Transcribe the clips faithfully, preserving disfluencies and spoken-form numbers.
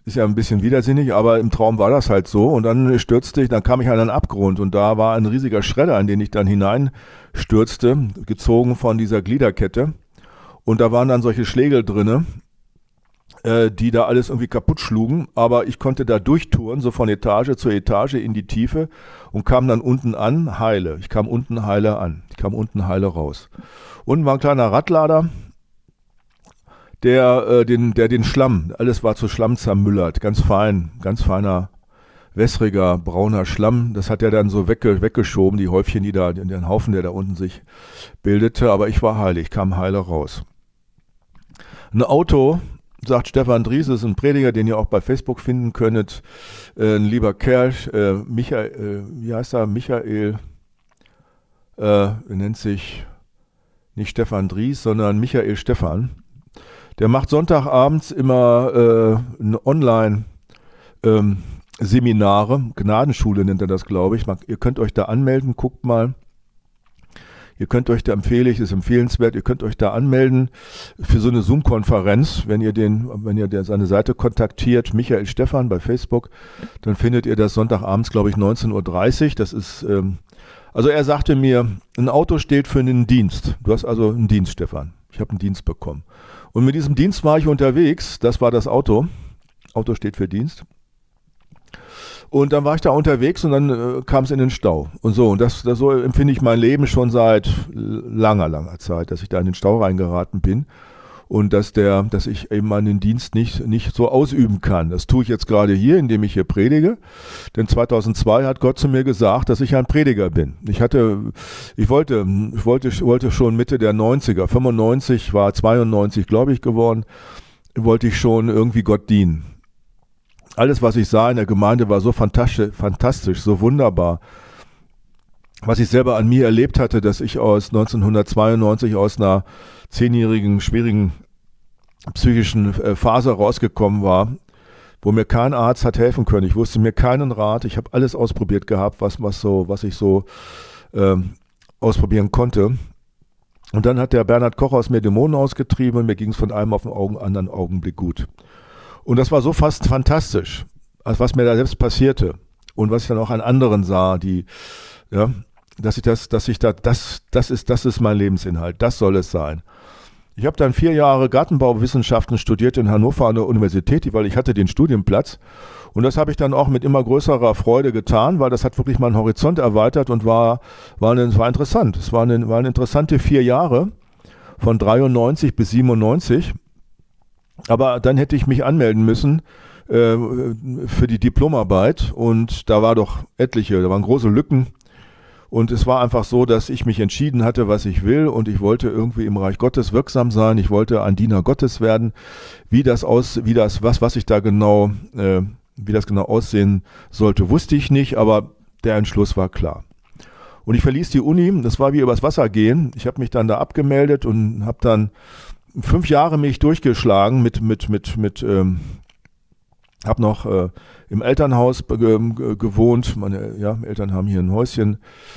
ist ja ein bisschen widersinnig, aber im Traum war das halt so. Und dann stürzte ich, dann kam ich an einen Abgrund und da war ein riesiger Schredder, in den ich dann hineinstürzte, gezogen von dieser Gliederkette. Und da waren dann solche Schlägel drinne, äh, die da alles irgendwie kaputt schlugen. Aber ich konnte da durchtouren, so von Etage zu Etage in die Tiefe und kam dann unten an, heile. Ich kam unten heile an. Ich kam unten heile raus. Unten war ein kleiner Radlader, der, äh, den, der den Schlamm, alles war zu Schlamm zermüllert, ganz fein, ganz feiner, wässriger, brauner Schlamm. Das hat er dann so wegge, weggeschoben, die Häufchen, die da, den Haufen, der da unten sich bildete. Aber ich war heile, ich kam heile raus. Ein Auto, sagt Stefan Dries, ist ein Prediger, den ihr auch bei Facebook finden könntet. Äh, ein lieber Kerl, äh, Michael, äh, wie heißt er? Michael, äh, er nennt sich nicht Stefan Dries, sondern Michael Stephan. Der macht Sonntagabends immer äh, eine Online-Seminare, ähm, Gnadenschule nennt er das, glaube ich. Ihr könnt euch da anmelden, guckt mal. Ihr könnt euch da, empfehle ich, ist empfehlenswert, ihr könnt euch da anmelden für so eine Zoom-Konferenz. Wenn ihr den, wenn ihr der, seine Seite kontaktiert, Michael Stephan bei Facebook, dann findet ihr das Sonntagabends, glaube ich, neunzehn Uhr dreißig. Das ist, ähm, also er sagte mir, ein Auto steht für einen Dienst. Du hast also einen Dienst, Stefan. Ich habe einen Dienst bekommen. Und mit diesem Dienst war ich unterwegs, das war das Auto. Auto steht für Dienst. Und dann war ich da unterwegs und dann äh, kam es in den Stau. Und so, und das, das so empfinde ich mein Leben schon seit langer, langer Zeit, dass ich da in den Stau reingeraten bin. Und dass der, dass ich eben meinen Dienst nicht, nicht so ausüben kann. Das tue ich jetzt gerade hier, indem ich hier predige. Denn zweitausendzwei hat Gott zu mir gesagt, dass ich ein Prediger bin. Ich hatte, ich wollte, ich wollte, wollte schon Mitte der neunziger, fünfundneunzig war zweiundneunzig, glaube ich, geworden, wollte ich schon irgendwie Gott dienen. Alles, was ich sah in der Gemeinde, war so fantastisch, fantastisch, so wunderbar. Was ich selber an mir erlebt hatte, dass ich aus neunzehnhundertzweiundneunzig aus einer zehnjährigen, schwierigen psychischen Phase rausgekommen war, wo mir kein Arzt hat helfen können. Ich wusste mir keinen Rat. Ich habe alles ausprobiert gehabt, was, was, so, was ich so ähm, ausprobieren konnte. Und dann hat der Bernhard Koch aus mir Dämonen ausgetrieben und mir ging es von einem auf den Augen, anderen Augenblick gut. Und das war so fast fantastisch, als was mir da selbst passierte und was ich dann auch an anderen sah, die, ja, dass ich das, dass ich da, das, das ist, das ist mein Lebensinhalt, das soll es sein. Ich habe dann vier Jahre Gartenbauwissenschaften studiert in Hannover an der Universität, weil ich hatte den Studienplatz. Und das habe ich dann auch mit immer größerer Freude getan, weil das hat wirklich meinen Horizont erweitert und war, war, eine, war interessant. Es waren eine, waren interessante vier Jahre von dreiundneunzig bis siebenundneunzig. Aber dann hätte ich mich anmelden müssen äh, für die Diplomarbeit und da war doch etliche, da waren große Lücken. Und es war einfach so, dass ich mich entschieden hatte, was ich will und ich wollte irgendwie im Reich Gottes wirksam sein. Ich wollte ein Diener Gottes werden. Wie das aus, wie das, was, was ich da genau, äh, wie das genau aussehen sollte, wusste ich nicht, aber der Entschluss war klar. Und ich verließ die Uni, das war wie übers Wasser gehen. Ich habe mich dann da abgemeldet und habe dann fünf Jahre mich durchgeschlagen mit, mit, mit, mit, ähm, habe noch äh, im Elternhaus ge- gewohnt. Meine ja, Eltern haben hier ein Häuschen.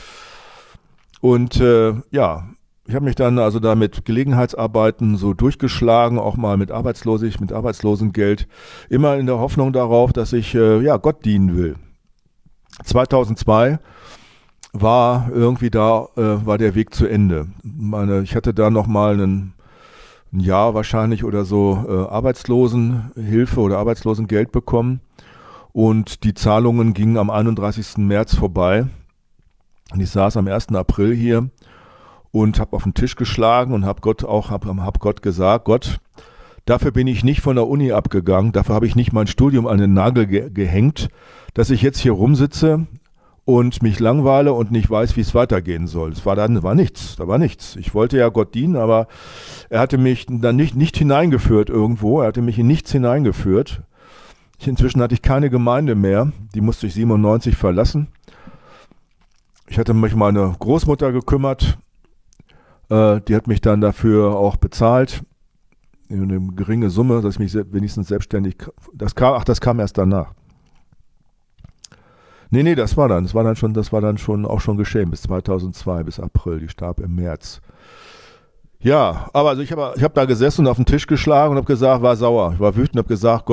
Und äh, ja, ich habe mich dann also da mit Gelegenheitsarbeiten so durchgeschlagen, auch mal mit Arbeitslosig, mit Arbeitslosengeld, immer in der Hoffnung darauf, dass ich äh, ja, Gott dienen will. zweitausendzwei war irgendwie da, äh, war der Weg zu Ende. Meine, ich hatte da nochmal einen ein Jahr wahrscheinlich oder so äh, Arbeitslosenhilfe oder Arbeitslosengeld bekommen und die Zahlungen gingen am einunddreißigsten März vorbei und ich saß am ersten April hier und habe auf den Tisch geschlagen und habe Gott auch hab, hab Gott gesagt, Gott, dafür bin ich nicht von der Uni abgegangen, dafür habe ich nicht mein Studium an den Nagel ge- gehängt, dass ich jetzt hier rumsitze und mich langweile und nicht weiß, wie es weitergehen soll. Es war dann war nichts, da war nichts. Ich wollte ja Gott dienen, aber er hatte mich dann nicht, nicht hineingeführt irgendwo, er hatte mich in nichts hineingeführt. Ich, inzwischen hatte ich keine Gemeinde mehr, die musste ich siebenundneunzig verlassen. Ich hatte mich um meine Großmutter gekümmert, äh, die hat mich dann dafür auch bezahlt, eine geringe Summe, dass ich mich wenigstens selbstständig, das kam, ach, das kam erst danach. Nee, nee, das war dann, das war dann schon, das war dann schon auch schon geschehen, bis zweitausendzwei, bis April, die starb im März. Ja, aber also ich habe ich hab da gesessen und auf den Tisch geschlagen und habe gesagt, war sauer, ich war wütend, habe gesagt,